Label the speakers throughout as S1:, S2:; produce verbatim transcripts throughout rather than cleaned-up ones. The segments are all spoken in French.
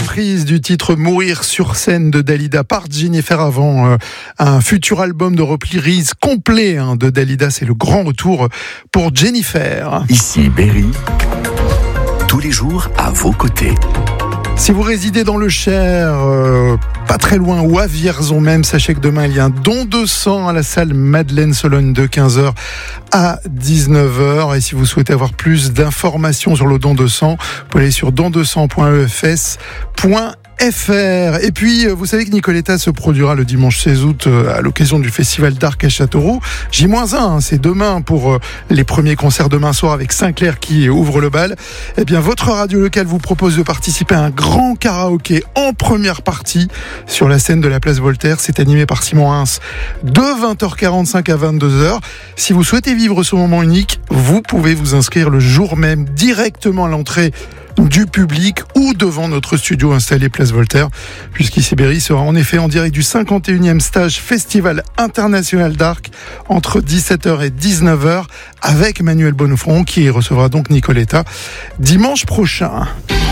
S1: reprise du titre Mourir sur scène de Dalida par Jennifer avant euh, un futur album de reprise complet hein, de Dalida. C'est le grand retour pour Jennifer.
S2: Ici Berry, tous les jours à vos côtés.
S1: Si vous résidez dans le Cher, euh, pas très loin, ou à Vierzon même, sachez que demain il y a un don de sang à la salle Madeleine Sologne de quinze heures à dix-neuf heures. Et si vous souhaitez avoir plus d'informations sur le don de sang, vous pouvez aller sur don de sang point e f s point f r. Et puis, vous savez que Nicoletta se produira le dimanche seize août à l'occasion du festival d'Arc à Châteauroux. J un, hein, c'est demain pour les premiers concerts demain soir avec Sinclair qui ouvre le bal. Eh bien, votre radio locale vous propose de participer à un grand karaoké en première partie sur la scène de la place Voltaire. C'est animé par Simon Hins de vingt heures quarante-cinq à vingt-deux heures. Si vous souhaitez vivre ce moment unique, vous pouvez vous inscrire le jour même directement à l'entrée du public ou devant notre studio installé place Voltaire, puisqu'Ici Berry sera en effet en direct du cinquante et unième stage Festival International d'Arc entre dix-sept heures et dix-neuf heures avec Manuel Bonnefond qui recevra donc Nicoletta dimanche prochain.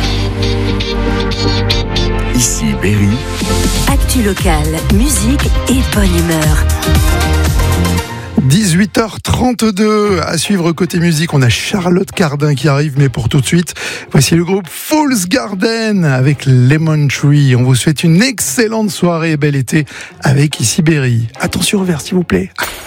S2: Ici Berry.
S3: Actu locale, musique et bonne humeur.
S1: dix-huit heures trente-deux, à suivre côté musique, on a Charlotte Cardin qui arrive, mais pour tout de suite, voici le groupe Fool's Garden avec Lemon Tree. On vous souhaite une excellente soirée et bel été avec Ici Berry. Attention au verre s'il vous plaît.